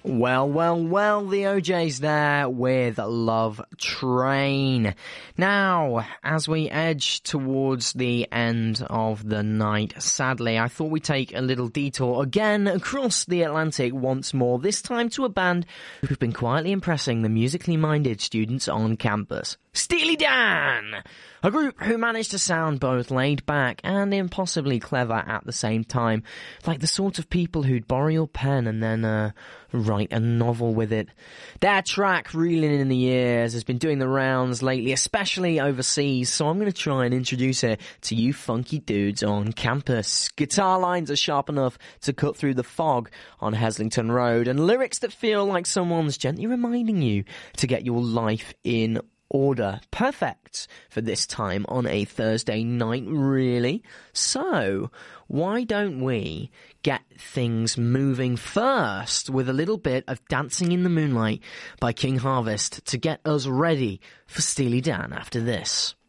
Well, the OJ's there with Love Train. Now, as we edge towards the end of the night, sadly, I thought we'd take a little detour again across the Atlantic once more, this time to a band who've been quietly impressing the musically minded students on campus. Steely Dan! A group who managed to sound both laid back and impossibly clever at the same time, like the sort of people who'd borrow your pen and then write a novel with it. Their track, Reeling in the Years, has been doing the rounds lately, especially overseas, so I'm going to try and introduce it to you funky dudes on campus. Guitar lines are sharp enough to cut through the fog on Heslington Road, and lyrics that feel like someone's gently reminding you to get your life in order. Perfect for this time on a Thursday night, really. So, why don't we get things moving first with a little bit of Dancing in the Moonlight by King Harvest to get us ready for Steely Dan after this.